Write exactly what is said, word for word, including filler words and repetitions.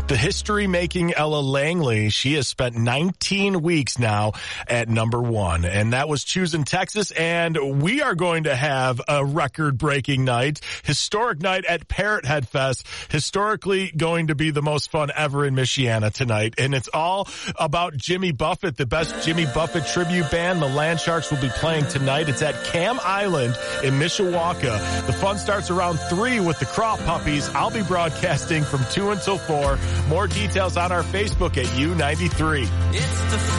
The history-making Ella Langley, she has spent nineteen weeks now at number one, and that was choosing Texas, and we are going to have a record-breaking night, historic night at Parrot Head Fest, historically going to be the most fun ever in Michiana tonight, and it's all about Jimmy Buffett, the best Jimmy Buffett tribute band. The Land Sharks will be playing tonight. It's at Cam Island in Mishawaka. The fun starts around three with the Craw Puppies. I'll be broadcasting from two until four. More details on our Facebook at U ninety-three. It's the